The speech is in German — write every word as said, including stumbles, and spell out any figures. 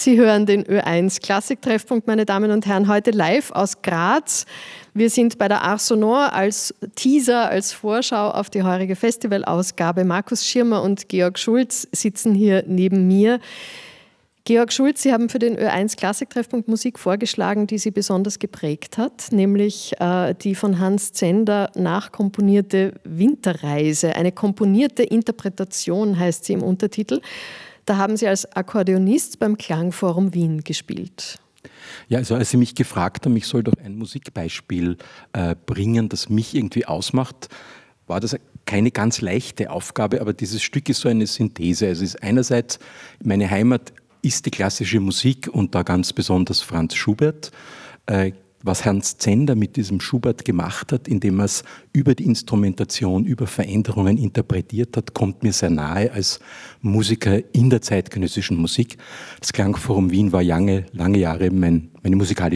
Sie hören den Ö eins Klassik-Treffpunkt, meine Damen und Herren, heute live aus Graz. Wir sind bei der Art Sonore als Teaser, als Vorschau auf die heurige Festivalausgabe. Markus Schirmer und Georg Schulz sitzen hier neben mir. Georg Schulz, Sie haben für den Ö eins Klassik-Treffpunkt Musik vorgeschlagen, die Sie besonders geprägt hat, nämlich äh, die von Hans Zender nachkomponierte Winterreise. Eine komponierte Interpretation heißt sie im Untertitel. Da haben Sie als Akkordeonist beim Klangforum Wien gespielt. Ja, also als Sie mich gefragt haben, ich soll doch ein Musikbeispiel äh, bringen, das mich irgendwie ausmacht, war das keine ganz leichte Aufgabe, aber dieses Stück ist so eine Synthese. Also es ist einerseits, meine Heimat ist die klassische Musik und da ganz besonders Franz Schubert. Äh, was Hans Zender mit diesem Schubert gemacht hat, indem er es über die Instrumentation, über Veränderungen interpretiert hat, kommt mir sehr nahe als Musiker in der zeitgenössischen Musik. Das Klangforum Wien war lange, lange Jahre mein, meine musikalische